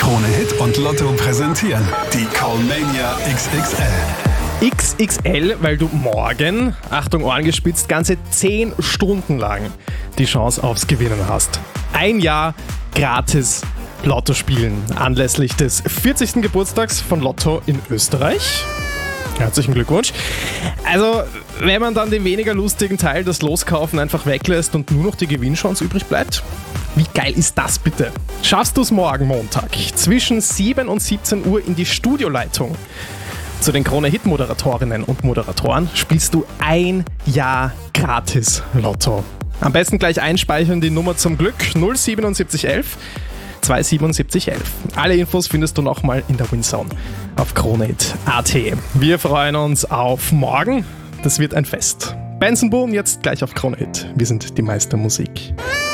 Krone Hit und Lotto präsentieren die Callmania XXL. XXL, weil du morgen, Achtung Ohren gespitzt, ganze 10 Stunden lang die Chance aufs Gewinnen hast. Ein Jahr gratis Lotto spielen anlässlich des 40. Geburtstags von Lotto in Österreich. Herzlichen Glückwunsch. Also, wenn man dann den weniger lustigen Teil, das Loskaufen, einfach weglässt und nur noch die Gewinnchance übrig bleibt, wie geil ist das bitte? Schaffst du es morgen Montag zwischen 7 und 17 Uhr in die Studioleitung zu den Krone-Hit-Moderatorinnen und Moderatoren, spielst du ein Jahr gratis Lotto. Am besten gleich einspeichern die Nummer zum Glück 07711 27711. Alle Infos findest du nochmal in der Winzone auf KroneHit.at. Wir freuen uns auf morgen. Das wird ein Fest. Benson Boone jetzt gleich auf KroneHit. Wir sind die Meister Musik.